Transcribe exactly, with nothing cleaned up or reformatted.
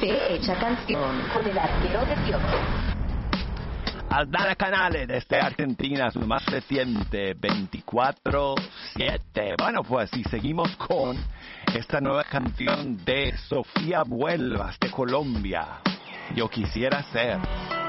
Fecha canción con el arquero de Dios. Aldana Canale desde Argentina, su más reciente, veinticuatro siete. Bueno, pues y seguimos con esta nueva canción de Sofía Vuelvas de Colombia. Yo quisiera ser.